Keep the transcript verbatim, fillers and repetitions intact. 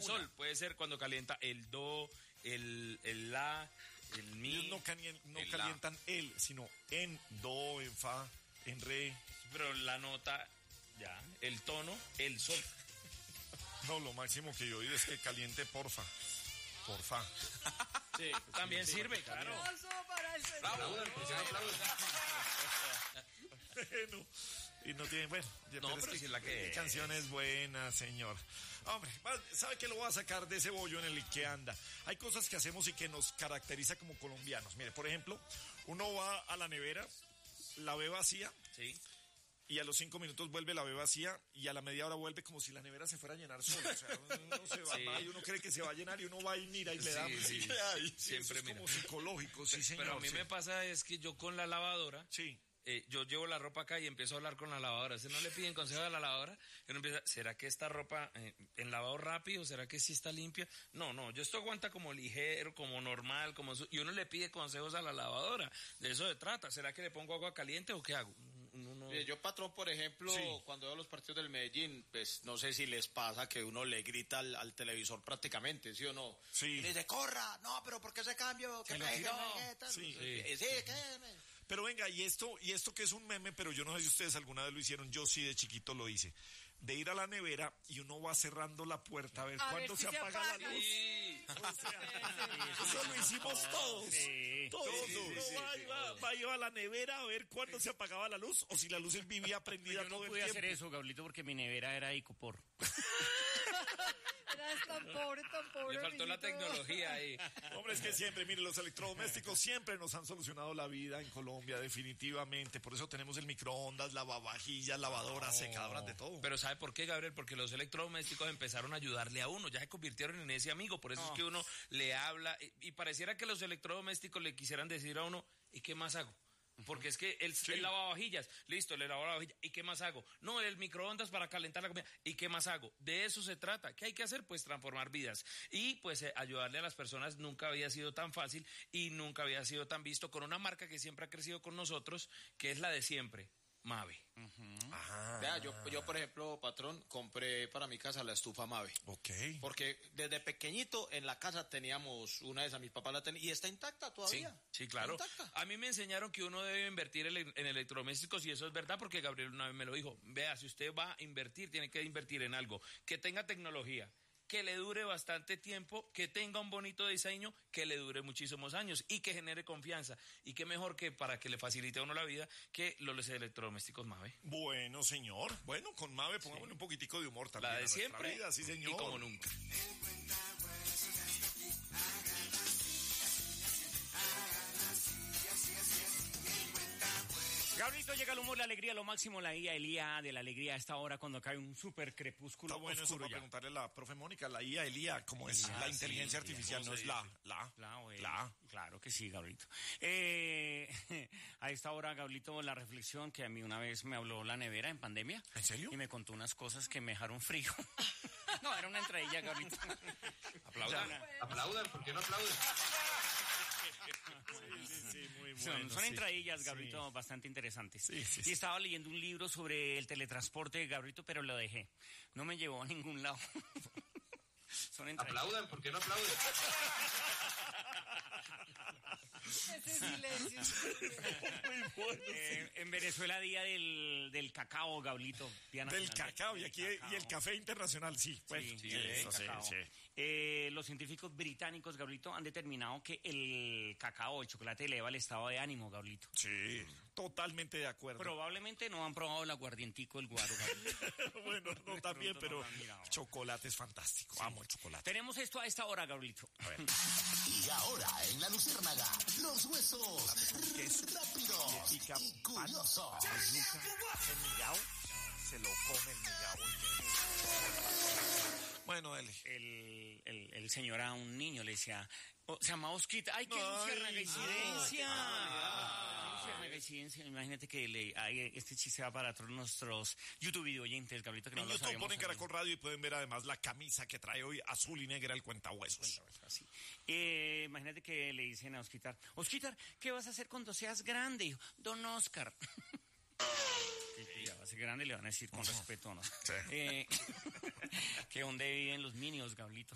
sol, una. Puede ser cuando calienta el do, el, el la, el mi. Ellos no, calien, no el calientan la. el, sino en do, en fa, en re. Pero la nota, ya, el tono, el sol. No, lo máximo que yo oí es que caliente porfa. Porfa. Sí, también sí, sirve, claro. Bravo, bueno, y no tienen, bueno, ya no, pero, pero si es la que canción es buena, señor. Hombre, ¿sabe qué lo va a sacar de ese bollo en el que anda? Hay cosas que hacemos y que nos caracteriza como colombianos. Mire, por ejemplo, uno va a la nevera, la ve vacía. Sí. Y a los cinco minutos vuelve, la ve vacía, y a la media hora vuelve como si la nevera se fuera a llenar sola. O sea, uno se va, sí. va y uno cree que se va a llenar y uno va y mira y le da. Sí, sí. Sí, sí, siempre es mira. como psicológico, sí, señor. Pero a mí sí. me pasa es que yo con la lavadora, sí. eh, yo llevo la ropa acá y empiezo a hablar con la lavadora. Si no le piden consejo a la lavadora, uno empieza, ¿será que esta ropa eh, en lavado rápido? ¿Será que sí está limpia? No, no, yo esto aguanta como ligero, como normal, como su... y uno le pide consejos a la lavadora. De eso se trata. ¿Será que le pongo agua caliente o qué hago? Uno... Yo, patrón, por ejemplo, sí. cuando veo los partidos del Medellín, pues no sé si les pasa que uno le grita al, al televisor prácticamente, ¿sí o no? Sí. Y le dice, corra, no, pero ¿por qué ese cambio? ¿Qué me sí. sí, sí, ¿qué? Pero venga, y esto, y esto que es un meme, pero yo no sé si ustedes alguna vez lo hicieron, yo sí de chiquito lo hice, de ir a la nevera y uno va cerrando la puerta a ver a cuándo ver si se, se apaga, apaga la luz. Sí. O sea, eso lo hicimos todos. Sí. Todos. Sí, sí, uno sí, va, sí, iba, sí. va, iba a la nevera a ver cuándo se apagaba la luz o si la luz vivía prendida yo todo no el pude tiempo. hacer eso, Gablito, porque mi nevera era icopor. Eras tan pobre, tan pobre. Le faltó la tecnología ahí. Hombre, es que siempre, mire, los electrodomésticos siempre nos han solucionado la vida en Colombia, definitivamente. Por eso tenemos el microondas, lavavajillas, lavadoras, no. secadoras, de todo. Pero ¿sabe por qué, Gabriel? Porque los electrodomésticos empezaron a ayudarle a uno, ya se convirtieron en ese amigo. Por eso no. es que uno le habla y, y pareciera que los electrodomésticos le quisieran decir a uno, ¿y qué más hago? Porque es que el, sí. el lavavajillas, listo, le lavo la vajilla, ¿y qué más hago? No, el microondas para calentar la comida, ¿y qué más hago? De eso se trata. ¿Qué hay que hacer? Pues transformar vidas. Y pues eh, ayudarle a las personas nunca había sido tan fácil y nunca había sido tan visto con una marca que siempre ha crecido con nosotros, que es la de siempre. Mave. Uh-huh. Ajá. Vea, yo, yo, por ejemplo, patrón, compré para mi casa la estufa Mave. Ok. Porque desde pequeñito en la casa teníamos una de esas, mis papás la tenían, y está intacta todavía. Sí, sí, claro. A mí me enseñaron que uno debe invertir en, en electrodomésticos, y eso es verdad, porque Gabriel una vez me lo dijo. Vea, si usted va a invertir, tiene que invertir en algo que tenga tecnología, que le dure bastante tiempo, que tenga un bonito diseño, que le dure muchísimos años y que genere confianza. Y qué mejor que para que le facilite a uno la vida que los electrodomésticos Mave. Bueno, señor. Bueno, con Mave pongámosle sí. un poquitico de humor también. La de siempre vida, sí, señor. Y como nunca. Gabrielito, llega el humor, la alegría, lo máximo, la I A, el I A de la alegría a esta hora cuando cae un súper crepúsculo. Está bueno oscuro eso para preguntarle a la profe Mónica, la I A, el I A, ¿cómo es? Ah, la inteligencia sí, artificial, no es la, la, la, bueno, la. Claro que sí, Gabrielito. Eh, a esta hora, Gabrielito, la reflexión que a mí una vez me habló la nevera en pandemia. ¿En serio? Y me contó unas cosas que me dejaron frío. No, era una entradilla, Gabrielito. Aplaudan. Aplaudan, ¿por qué no aplauden? Sí, sí, sí, muy bueno. Son, son sí. entradillas, Gabrielito, sí. bastante interesantes. Sí, sí, sí. Y estaba leyendo un libro sobre el teletransporte de Gabrielito, pero lo dejé. No me llevó a ningún lado. Son entradillas. Aplaudan, ¿por qué no aplauden? Ese silencio. Muy bueno, eh, sí. En Venezuela, día del, del cacao, Gabrielito. Del cacao, y aquí cacao. Y el café internacional, sí. Pues, sí, sí, sí, eso, sí, sí. Eh, los científicos británicos, Gabrielito, han determinado que el cacao, el chocolate, eleva el estado de ánimo, Gabrielito. Sí, totalmente de acuerdo. Probablemente no han probado el aguardientico, el guaro, Gabrielito. Bueno, no también, pero el chocolate es fantástico. Sí. Amo el chocolate. Tenemos esto a esta hora, Gabrielito. A ver. Y ahora, en La Luciérnaga, los huesos rápidos y, y curiosos. El migao se lo come el migao. Bueno, él. El, el, el señor a un niño le decía, oh, se llama Osquita. ¡Ay, qué luciérnaga incidencia! ¡Qué luciérnaga incidencia! Imagínate que le, ay, este chiste va para todos nuestros YouTube video oyentes, Gabrielito, que no en lo YouTube sabemos. Ponen Caracol Radio y pueden ver además la camisa que trae hoy, azul y negra, el cuentahuesos. Así. Eh, imagínate que le dicen a Osquitar, Osquitar, ¿qué vas a hacer cuando seas grande? Hijo, Don Oscar. Que ya va a ser grande, le van a decir con uh-huh. respeto, ¿no? Sí. Eh, que dónde viven los minions, Gablito.